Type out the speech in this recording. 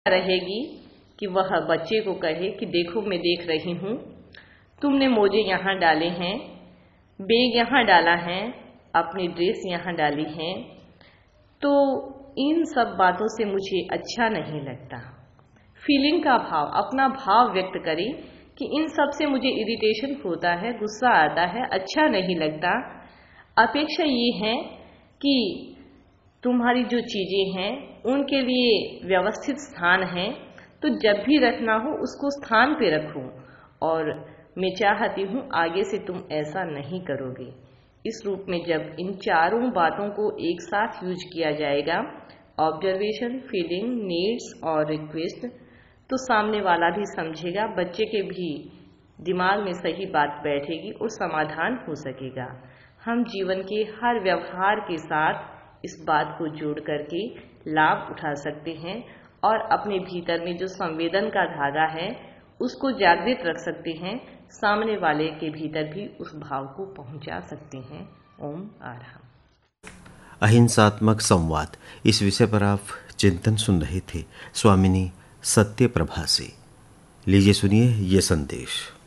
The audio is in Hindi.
रहेगी कि वह बच्चे को कहे कि देखो मैं देख रही हूँ, तुमने मोजे यहाँ डाले हैं, बैग यहाँ डाला है, अपनी ड्रेस यहाँ डाली है, तो इन सब बातों से मुझे अच्छा नहीं लगता। फीलिंग का भाव, अपना भाव व्यक्त करें कि इन सब से मुझे इरिटेशन होता है, गुस्सा आता है, अच्छा नहीं लगता। अपेक्षा ये है कि तुम्हारी जो चीज़ें हैं उनके लिए व्यवस्थित स्थान है, तो जब भी रखना हो उसको स्थान पे रखो, और मैं चाहती हूँ आगे से तुम ऐसा नहीं करोगे। इस रूप में जब इन चारों बातों को एक साथ यूज किया जाएगा, ऑब्जर्वेशन, फीलिंग, नीड्स और रिक्वेस्ट, तो सामने वाला भी समझेगा, बच्चे के भी दिमाग में सही बात बैठेगी और समाधान हो सकेगा। हम जीवन के हर व्यवहार के साथ इस बात को जोड़ करके लाभ उठा सकते हैं और अपने भीतर में जो संवेदन का धागा है उसको जागृत रख सकते हैं, सामने वाले के भीतर भी उस भाव को पहुंचा सकते हैं। ओम आराम। अहिंसात्मक संवाद, इस विषय पर आप चिंतन सुन रहे थे स्वामिनी सत्य प्रभा से। लीजिए सुनिए ये संदेश।